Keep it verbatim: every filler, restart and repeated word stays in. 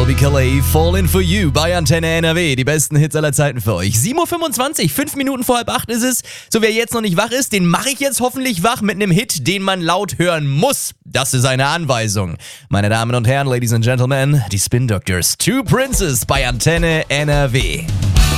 Colby Calais, Falling for You bei Antenne N R W. Die besten Hits aller Zeiten für euch. sieben Uhr fünfundzwanzig, fünf Minuten vor halb acht ist es. So, wer jetzt noch nicht wach ist, den mache ich jetzt hoffentlich wach mit einem Hit, den man laut hören muss. Das ist eine Anweisung. Meine Damen und Herren, Ladies and Gentlemen, die Spin Doctors, Two Princes bei Antenne N R W.